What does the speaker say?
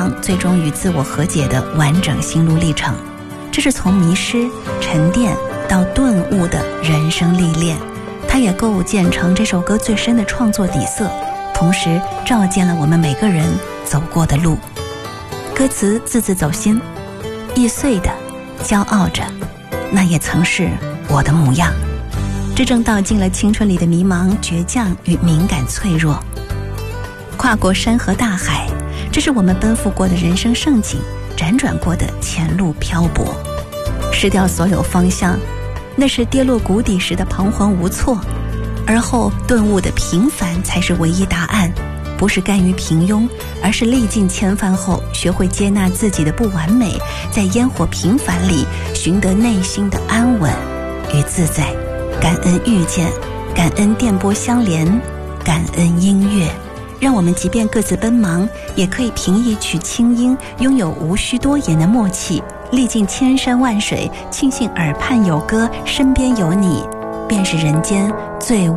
望最终与自我和解的完整心路历程。这是从迷失、沉淀到顿悟的人生历练，它也构建成这首歌最深的创作底色，同时照见了我们每个人走过的路。歌词字字走心，易碎的骄傲着，那也曾是我的模样。这正道尽了青春里的迷茫、倔强与敏感脆弱。跨过山河大海，这是我们奔赴过的人生盛景，辗转过的前路漂泊。失掉所有方向，那是跌落谷底时的彷徨无措，而后顿悟的平凡才是唯一答案。不是甘于平庸，而是历尽千帆后学会接纳自己的不完美，在烟火平凡里寻得内心的安稳与自在。感恩遇见，感恩电波相连，感恩音乐，让我们即便各自奔忙，也可以凭一曲清音，拥有无需多言的默契。历尽千山万水，庆幸耳畔有歌，身边有你，便是人间最